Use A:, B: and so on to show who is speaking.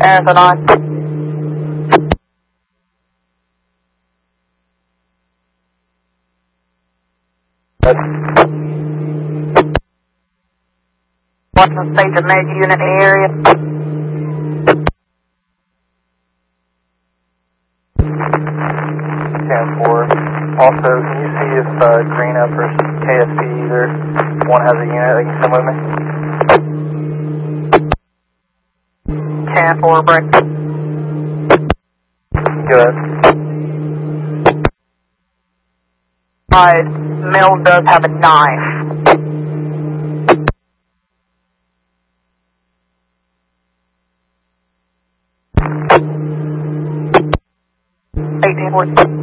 A: Marathon on. Washington State, the major unit in the area.
B: Also, can you see if Green Up or KSP, either one has a unit that can come with me?
A: 10-4, break.
B: Good.
A: Mill does have a knife. $18.40.